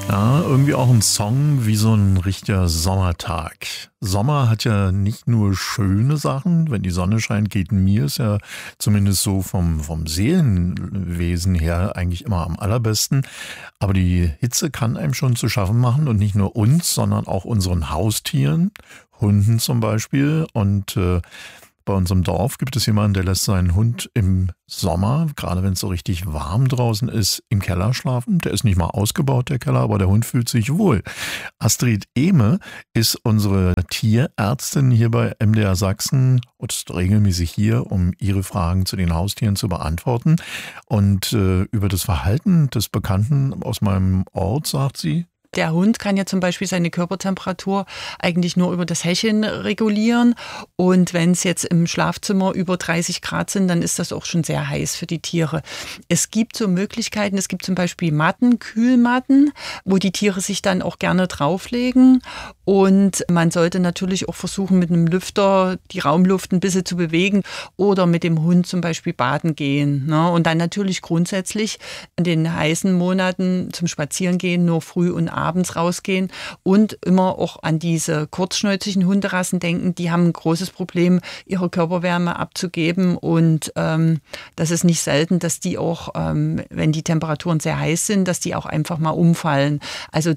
Ja, irgendwie auch ein Song wie so ein richtiger Sommertag. Sommer hat ja nicht nur schöne Sachen, wenn die Sonne scheint, geht mir es ja zumindest so vom Seelenwesen her eigentlich immer am allerbesten. Aber die Hitze kann einem schon zu schaffen machen und nicht nur uns, sondern auch unseren Haustieren, Hunden zum Beispiel. Und bei unserem Dorf gibt es jemanden, der lässt seinen Hund im Sommer, gerade wenn es so richtig warm draußen ist, im Keller schlafen. Der ist nicht mal ausgebaut, der Keller, aber der Hund fühlt sich wohl. Astrid Ehme ist unsere Tierärztin hier bei MDR Sachsen und ist regelmäßig hier, um ihre Fragen zu den Haustieren zu beantworten. Und über das Verhalten des Bekannten aus meinem Ort sagt sie: Der Hund kann ja zum Beispiel seine Körpertemperatur eigentlich nur über das Hecheln regulieren. Und wenn es jetzt im Schlafzimmer über 30 Grad sind, dann ist das auch schon sehr heiß für die Tiere. Es gibt so Möglichkeiten, es gibt zum Beispiel Matten, Kühlmatten, wo die Tiere sich dann auch gerne drauflegen. Und man sollte natürlich auch versuchen, mit einem Lüfter die Raumluft ein bisschen zu bewegen oder mit dem Hund zum Beispiel baden gehen. Ne? Und dann natürlich grundsätzlich in den heißen Monaten zum Spazierengehen nur früh und abends rausgehen und immer auch an diese kurzschnäuzigen Hunderassen denken. Die haben ein großes Problem, ihre Körperwärme abzugeben. Und das ist nicht selten, dass die auch, wenn die Temperaturen sehr heiß sind, dass die auch einfach mal umfallen. Also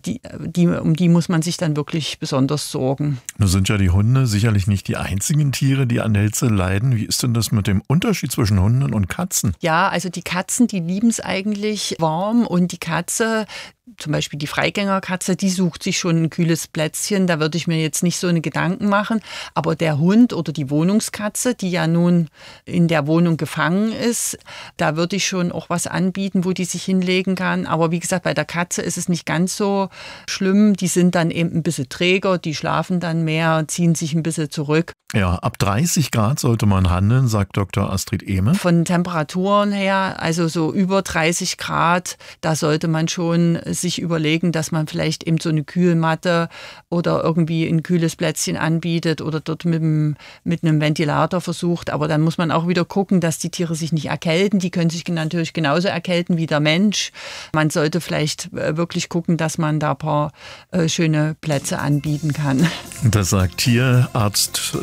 um die muss man sich dann wirklich besonders sorgen. Nun sind ja die Hunde sicherlich nicht die einzigen Tiere, die an der Hitze leiden. Wie ist denn das mit dem Unterschied zwischen Hunden und Katzen? Ja, also die Katzen, die lieben es eigentlich warm, und die Katze, zum Beispiel die Freigängerkatze, die sucht sich schon ein kühles Plätzchen. Da würde ich mir jetzt nicht so eine Gedanken machen. Aber der Hund oder die Wohnungskatze, die ja nun in der Wohnung gefangen ist, da würde ich schon auch was anbieten, wo die sich hinlegen kann. Aber wie gesagt, bei der Katze ist es nicht ganz so schlimm. Die sind dann eben ein bisschen träger, die schlafen dann mehr, ziehen sich ein bisschen zurück. Ja, ab 30 Grad sollte man handeln, sagt Dr. Astrid Ehme. Von Temperaturen her, also so über 30 Grad, da sollte man schon sich überlegen, dass man vielleicht eben so eine Kühlmatte oder irgendwie ein kühles Plätzchen anbietet oder dort mit einem Ventilator versucht. Aber dann muss man auch wieder gucken, dass die Tiere sich nicht erkälten. Die können sich natürlich genauso erkälten wie der Mensch. Man sollte vielleicht wirklich gucken, dass man da ein paar schöne Plätze anbieten kann. Das sagt Tierarzt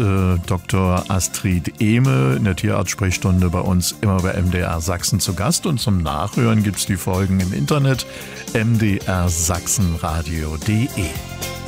Dr. Astrid Ehme in der Tierarzt-Sprechstunde bei uns immer bei MDR Sachsen zu Gast. Und zum Nachhören gibt es die Folgen im Internet mdrsachsenradio.de.